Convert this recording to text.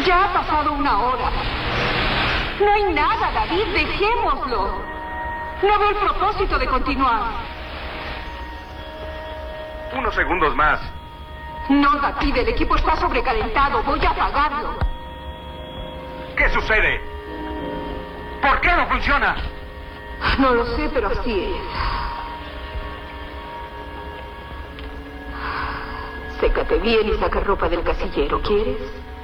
Ya ha pasado una hora. No hay nada, David. Dejémoslo. No veo el propósito de continuar. Unos segundos más. No, David. El equipo está sobrecalentado. Voy a apagarlo. ¿Qué sucede? ¿Por qué no funciona? No lo sé, pero así es. Sécate bien y saca ropa del casillero, ¿quieres?